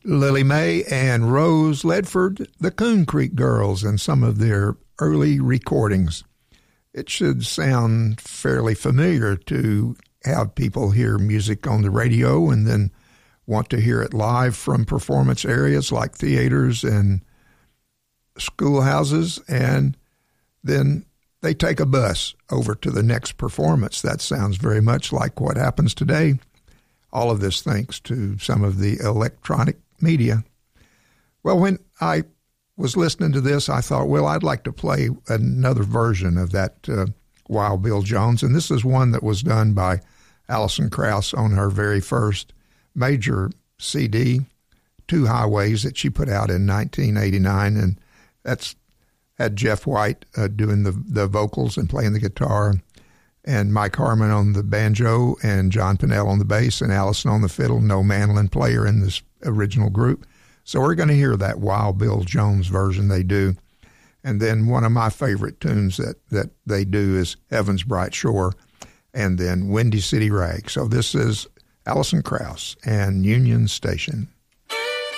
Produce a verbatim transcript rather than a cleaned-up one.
Lily Mae and Rose Ledford, the Coon Creek Girls, and some of their early recordings. It should sound fairly familiar to have people hear music on the radio and then want to hear it live from performance areas like theaters and schoolhouses, and then they take a bus over to the next performance. That sounds very much like what happens today. All of this thanks to some of the electronic media. Well, when I was listening to this, I thought, well, I'd like to play another version of that uh, Wild Bill Jones, and this is one that was done by Alison Krauss on her very first major C D, Two Highways, that she put out in nineteen eighty-nine, and that's had Jeff White uh, doing the, the vocals and playing the guitar, and Mike Harmon on the banjo, and John Pennell on the bass, and Allison on the fiddle. No mandolin player in this original group. So we're going to hear that Wild Bill Jones version they do. And then one of my favorite tunes that, that they do is Heaven's Bright Shore, and then Windy City Rag. So this is Alison Krauss and Union Station.